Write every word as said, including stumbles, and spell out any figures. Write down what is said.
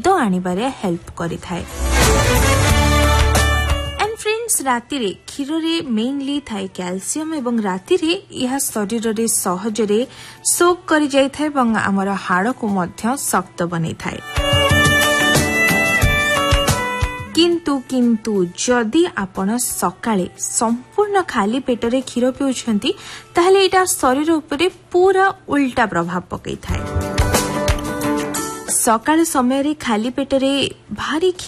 निद आनिबारे help करिथाय। And friends राति रे क्षीर रे मेनली थाए कैल्शियम एवं राति रे यह शरीर रे सहजरे सोक करि जाय थाए एवं हमर हाड़ को मध्य शक्त बनै थाए। किंतु किंतु जदि आपण सकाळे संपूर्ण खाली पेटरे क्षीर पिउछंती ताहले एटा शरीर उपरे पूरा उल्टा प्रभाव पकै थाए। सकाळ समय रे खाली पेटरे भारी